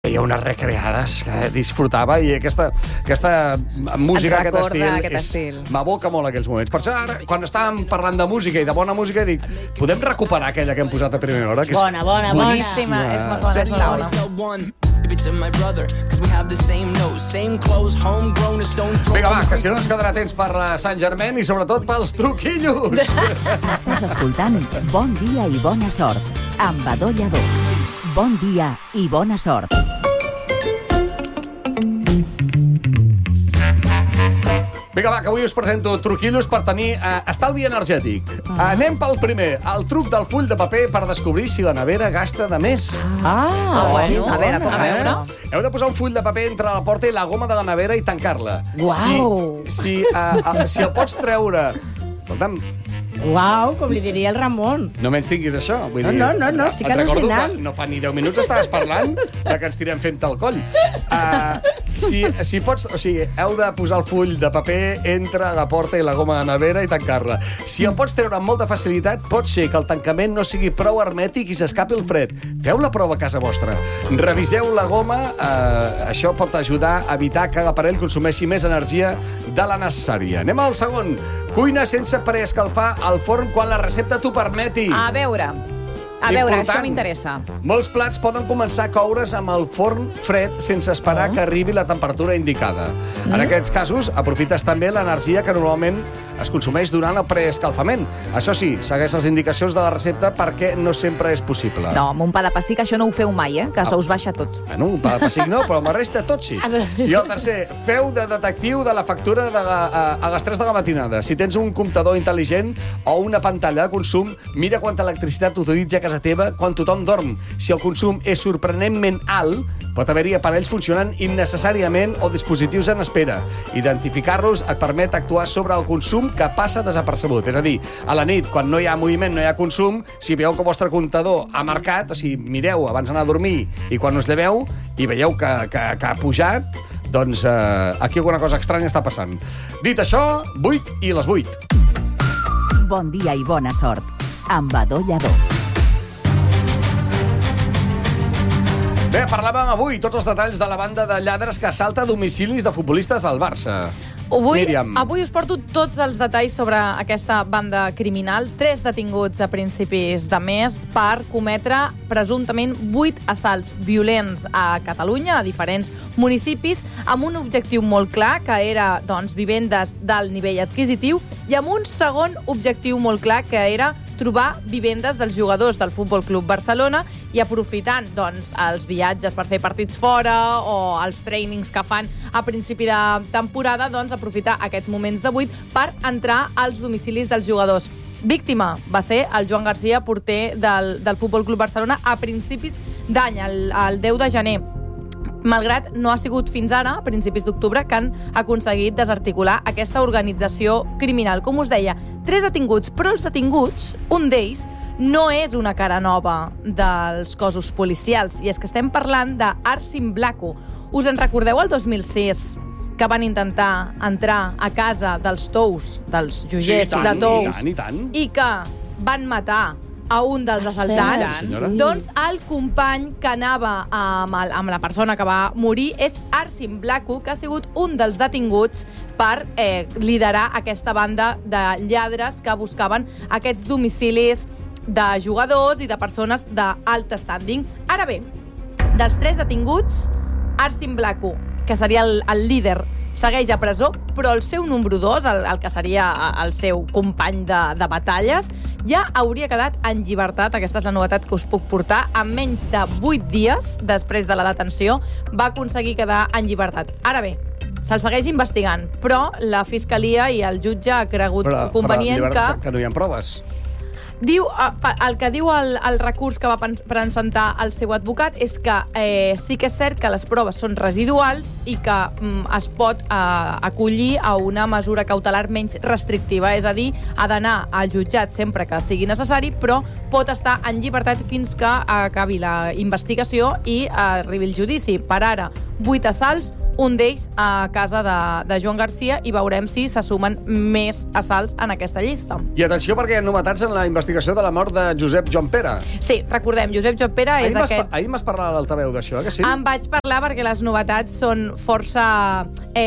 Hi ha unes recreades que disfrutava i aquesta música, aquest estil, m'aboca molt aquells moments. Per això ara, quan estàvem parlant de música i de bona música, dic, podem recuperar aquella que hem posat a primera hora? Que és bona. Boníssima. És molt bona, és bona. Vinga, va, que si no ens quedarà temps per Sant Germain i sobretot pels truquillos. Estàs escoltant Bon dia i bona sort amb Badó Lladó. Bon dia i bona sort. Vinga, va, que avui us presento truquillos per tenir estalvi energètic. Anem pel primer, el truc del full de paper per descobrir si la nevera gasta de més. Bueno, a veure. Heu de posar un full de paper entre la porta i la goma de la nevera i tancar-la. Uau! Si el pots treure... Escolta'm, Uau, com li diria el Ramon. no menys tinguis això. Vull dir, No, estic et recordo al·lucinant. que no fa ni 10 minuts estaves parlant de que ens tirem fent el coll. Si pots, o sigui, heu de posar el full de paper entre la porta i la goma de nevera i tancar-la. Si el pots treure amb molta facilitat, pot ser que el tancament no sigui prou hermètic i s'escapi el fred. Feu la prova a casa vostra. Reviseu la goma, això pot ajudar a evitar que l'aparell consumeixi més energia de la necessària. Anem al segon. Cuina sense preescalfar el forn quan la recepta t'ho permeti. A veure, Important. això m'interessa. Molts plats poden començar a coure's amb el forn fred sense esperar que arribi la temperatura indicada. En aquests casos, aprofites també l'energia que normalment es consumeix durant el preescalfament. Això sí, segueix les indicacions de la recepta perquè no sempre és possible. No, amb un pa de pessic això no ho feu mai, que se us baixa tot. Bueno, un pa de pessic no, però amb la resta tot sí. I el tercer, feu de detectiu de la factura a les 3 de la matinada. Si tens un comptador intel·ligent o una pantalla de consum, mira quanta electricitat utilitza a casa teva quan tothom dorm. Si el consum és sorprenentment alt, pot haver-hi aparells funcionant innecessàriament o dispositius en espera. Identificar-los et permet actuar sobre el consum que passa desapercebut. És a dir, a la nit, quan no hi ha moviment, no hi ha consum, si veieu que el vostre comptador ha marcat, o sigui, mireu abans d'anar a dormir i quan us lleveu i veieu que ha pujat, doncs aquí alguna cosa estranya està passant. Dit això, 8 i les 8. Bon dia i bona sort amb Badó Lladó. Bé, parlàvem avui tots els detalls de la banda de lladres que assalta domicilis de futbolistes del Barça. Míriam. Avui us porto tots els detalls sobre aquesta banda criminal. 3 detinguts a principis de mes per cometre presumptament 8 assalts violents a Catalunya, a diferents municipis, amb un objectiu molt clar, que era vivendes d'alt nivell adquisitiu, i amb un segon objectiu molt clar, que era trobar vivendes dels jugadors del Futbol Club Barcelona i aprofitant els viatges per fer partits fora o els trainings que fan a principi de temporada, aprofitar aquests moments de buit per entrar als domicilis dels jugadors. Víctima va ser el Joan Garcia, porter del Futbol Club Barcelona, a principis d'any, el 10 de gener. Malgrat no ha sigut fins ara, a principis d'octubre, que han aconseguit desarticular aquesta organització criminal. Com us deia, 3 detinguts, però els detinguts, un d'ells, no és una cara nova dels cossos policials, i és que estem parlant d'Arsim Blacu. Us en recordeu el 2006, que van intentar entrar a casa dels Tous, dels joiers de Tous, i que van matar a un dels assaltants? Doncs el company que anava amb la persona que va morir és Arsim Blacu, que ha sigut un dels detinguts per liderar aquesta banda de lladres que buscaven aquests domicilis de jugadors i de persones d'alt standing. Ara bé, dels 3 detinguts, Arsim Blacu, que seria el líder, segueix a presó, però el seu número 2, el que seria el seu company de batalles, ja hauria quedat en llibertat. Aquesta és la novetat que us puc portar. En menys de 8 dies després de la detenció va aconseguir quedar en llibertat. Ara bé, se'l segueix investigant, però la Fiscalia i el jutge ha cregut convenient que no hi ha proves. El que diu el recurs que va presentar el seu advocat és que sí que és cert que les proves són residuals i que es pot acollir a una mesura cautelar menys restrictiva, és a dir, ha d'anar al jutjat sempre que sigui necessari, però pot estar en llibertat fins que acabi la investigació i arribi el judici. Per ara, 8 assalts, un d'ells a casa de Joan Garcia, i veurem si se sumen més assalts en aquesta llista. I atenció, perquè hi ha novetats en la investigació de la mort de Josep Joan Pere. Sí, recordem, Josep Joan Pere és aquest... Ahir m'has parlat a l'altaveu d'això, que sí? En vaig parlar perquè les novetats són força...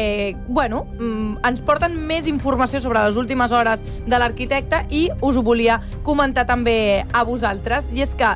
ens porten més informació sobre les últimes hores de l'arquitecte i us ho volia comentar també a vosaltres. I és que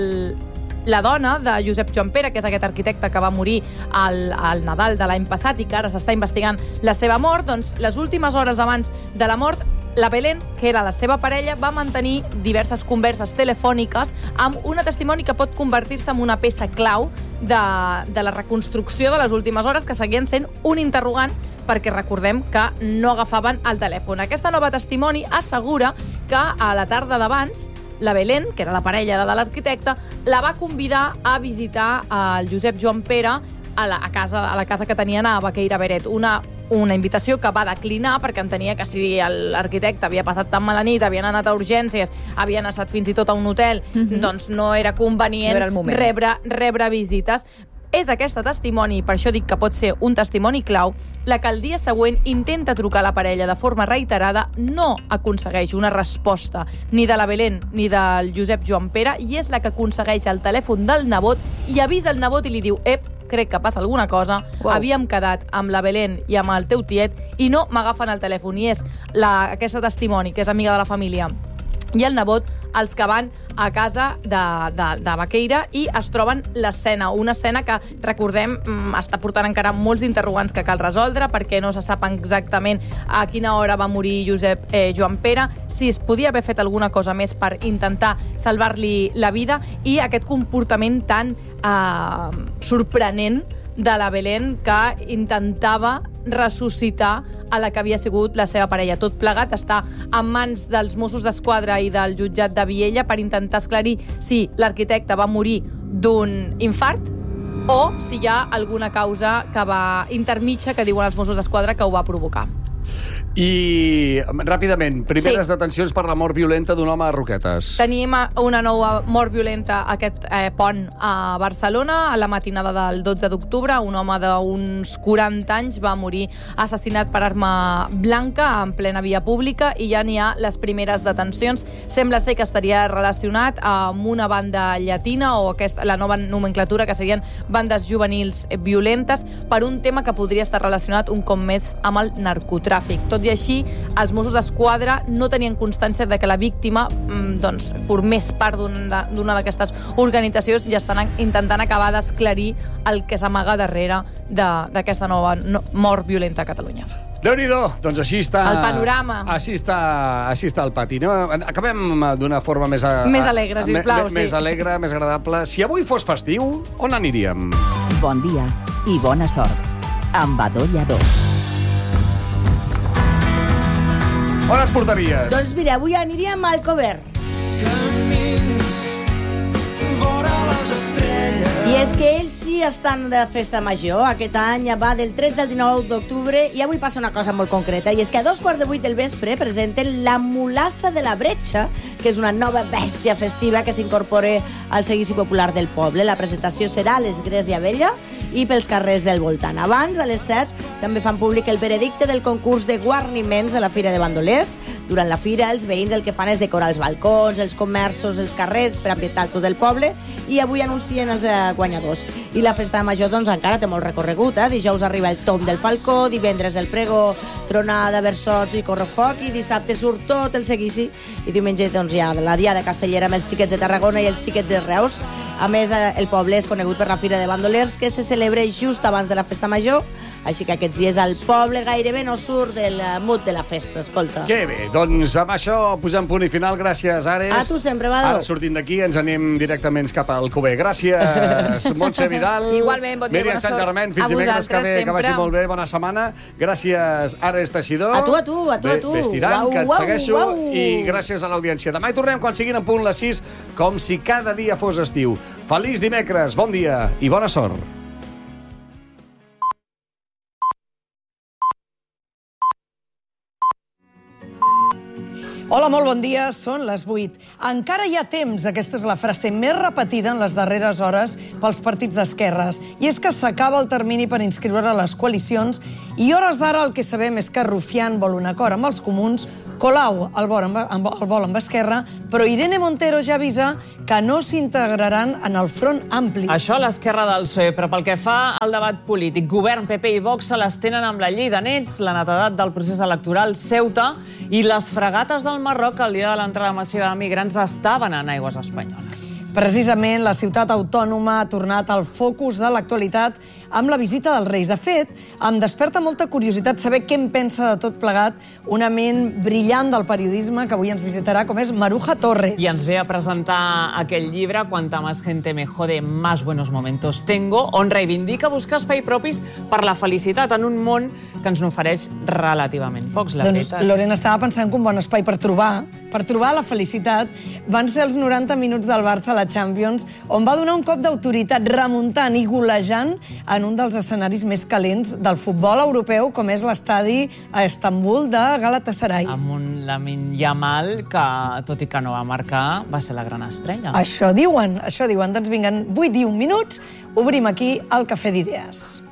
la dona de Josep Joan Pere, que és aquest arquitecte que va morir al Nadal de l'any passat i que ara s'està investigant la seva mort, doncs les últimes hores abans de la mort, la Belén, que era la seva parella, va mantenir diverses converses telefòniques amb una testimoni que pot convertir-se en una peça clau de la reconstrucció de les últimes hores, que seguien sent un interrogant, perquè recordem que no agafaven el telèfon. Aquesta nova testimoni assegura que a la tarda d'abans la Belén, que era la parella de l'arquitecte, la va convidar a visitar el Josep Joan Pere a la casa que tenien a Baqueira Beret. Una invitació que va declinar perquè entenia que si l'arquitecte havia passat tan mala nit, havien anat a urgències, havien estat fins i tot a un hotel, doncs no era convenient rebre visites. És aquesta testimoni, per això dic que pot ser un testimoni clau, la que el dia següent intenta trucar a la parella de forma reiterada, no aconsegueix una resposta ni de la Belén ni del Josep Joan Pere, i és la que aconsegueix el telèfon del nebot i avisa el nebot i li diu: crec que passa alguna cosa, havíem quedat amb la Belén i amb el teu tiet i no m'agafen el telèfon. I és aquesta testimoni, que és amiga de la família, i el nebot els que van a casa de Baqueira i es troben l'escena, una escena que, recordem, està portant encara molts interrogants que cal resoldre, perquè no se sap exactament a quina hora va morir Josep Joan Pere, si es podia haver fet alguna cosa més per intentar salvar-li la vida, i aquest comportament tan sorprenent de la Belén, que intentava ressuscitar a la que havia sigut la seva parella. Tot plegat està en mans dels Mossos d'Esquadra i del jutjat de Viella per intentar esclarir si l'arquitecte va morir d'un infart o si hi ha alguna causa que va intermitja, que diuen els Mossos d'Esquadra, que ho va provocar. I, ràpidament, primeres detencions per la mort violenta d'un home a Roquetes. Tenim una nova mort violenta aquest pont a Barcelona. A la matinada del 12 d'octubre, un home d'uns 40 anys va morir assassinat per arma blanca en plena via pública, i ja n'hi ha les primeres detencions. Sembla ser que estaria relacionat amb una banda llatina, o la nova nomenclatura, que serien bandes juvenils violentes, per un tema que podria estar relacionat un cop més amb el narcotràfic. Tot i així, els Mossos d'Esquadra no tenien constància de que la víctima formés part d'una d'aquestes organitzacions, i estan intentant acabar d'esclarir el que s'amaga darrere d'aquesta nova mort violenta a Catalunya. Déu-n'hi-do, doncs així està... El panorama. Així està el pati. Acabem d'una forma més alegre, sisplau. Més alegre, més agradable. Si avui fos festiu, on aniríem? Bon dia i bona sort. Amb Adó Lladó. On es portaries? Doncs mira, avui aniríem al Cover. I és que ells sí estan de festa major. Aquest any va del 13 al 19 d'octubre, i avui passa una cosa molt concreta, i és que a 7:15 del vespre presenten la Mulassa de la Bretxa, que és una nova bèstia festiva que s'incorpora al seguici popular del poble. La presentació serà a l'Església Vella i pels carrers del voltant. Abans, a les 7, també fan públic el veredicte del concurs de guarniments de la Fira de Bandolers. Durant la fira, els veïns el que fan és decorar els balcons, els comerços, els carrers, per ambientar tot el poble, i avui anuncien els guanyadors. I la festa major, doncs, encara té molt recorregut. Dijous arriba el Tom del Falcó, divendres el pregó, tronada, versots i correfoc, i dissabte surt tot el seguici, i diumenge, doncs, hi ha la Diada Castellera amb els xiquets de Tarragona i els xiquets de Reus. A més, el poble és conegut per la Fira de Bandolers, que se celebra just abans de la festa major, així que aquests dies el poble gairebé no surt del mood de la festa, escolta. Que bé, doncs amb això posem punt i final. Gràcies, Ares. A tu sempre, Badó. Ara, sortint d'aquí, ens anem directament cap al Cuber. Gràcies, Montse Vidal. Igualment, bon dia, Míriam bona sort. Sant-Germain, fins dimecres que ve, que vagi molt bé, bona setmana. Gràcies, Ares Teixidor. A tu. Ves tirant, que et segueixo. Uau. I gràcies a l'audiència. Demà hi tornem quan siguin en punt les 6, com si cada dia fos estiu. Feliç dimecres, bon dia i bona sort. Hola, molt bon dia. Són les 8. Encara hi ha temps, aquesta és la frase més repetida en les darreres hores pels partits d'esquerres. I és que s'acaba el termini per inscriure a les coalicions i hores d'ara el que sabem és que Rufián vol un acord amb els comuns, Colau el vol amb Esquerra, però Irene Montero ja avisa que no s'integraran en el Front Ampli. Això a l'esquerra del PSOE, però pel que fa al debat polític, Govern, PP i Vox se les tenen amb la llei de nets, la netedat del procés electoral, Ceuta i les fregates del Marroc que el dia de l'entrada massiva de migrants estaven en aigües espanyoles. Precisament, la ciutat autònoma ha tornat al focus de l'actualitat amb la visita dels Reis. De fet, em desperta molta curiositat saber què en pensa de tot plegat una ment brillant del periodisme que avui ens visitarà, com és Maruja Torres. I ens ve a presentar aquell llibre, Cuanta más gente me jode, más buenos momentos tengo, on reivindica buscar espai propis per la felicitat en un món que ens n'ofereix relativament pocs, la veritat. Lorena, estava pensant que un bon espai per trobar la felicitat van ser els 90 minuts del Barça a la Champions, on va donar un cop d'autoritat remuntant i golejant en un dels escenaris més calents del futbol europeu, com és l'estadi a Istanbul de Galatasaray. Amb un Lamine Yamal que, tot i que no va marcar, va ser la gran estrella. Això diuen. Doncs vinguen 8 i 1 minuts, obrim aquí el Cafè d'Idees.